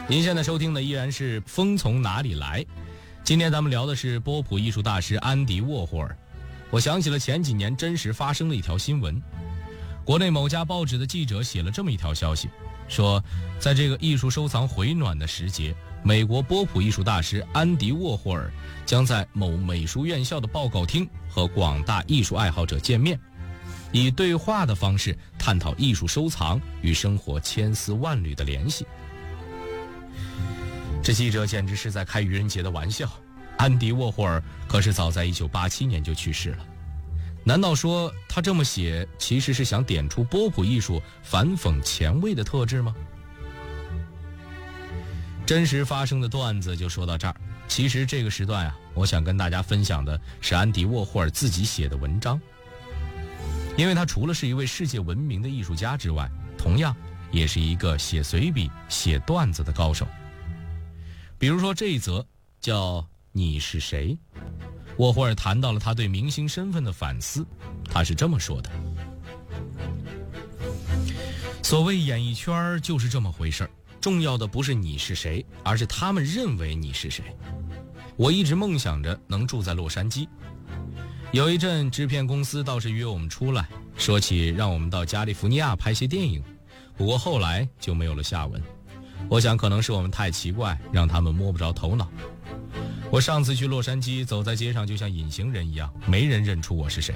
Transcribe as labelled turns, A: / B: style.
A: 您现在收听的依然是风从哪里来。今天咱们聊的是波普艺术大师安迪沃霍尔。我想起了前几年真实发生的一条新闻，国内某家报纸的记者写了这么一条消息，说在这个艺术收藏回暖的时节，美国波普艺术大师安迪沃霍尔将在某美术院校的报告厅和广大艺术爱好者见面，以对话的方式探讨艺术收藏与生活千丝万缕的联系。这记者简直是在开愚人节的玩笑。安迪沃霍尔可是早在1987年就去世了，难道说他这么写其实是想点出波普艺术反讽前卫的特质吗？真实发生的段子就说到这儿。其实这个时段我想跟大家分享的是安迪沃霍尔自己写的文章，因为他除了是一位世界闻名的艺术家之外，同样也是一个写随笔写段子的高手。比如说这一则叫你是谁，沃霍尔谈到了他对明星身份的反思。他是这么说的：所谓演艺圈就是这么回事儿，重要的不是你是谁，而是他们认为你是谁。我一直梦想着能住在洛杉矶，有一阵制片公司倒是约我们出来，说起让我们到加利福尼亚拍些电影，不过后来就没有了下文。我想可能是我们太奇怪，让他们摸不着头脑。我上次去洛杉矶，走在街上就像隐形人一样，没人认出我是谁。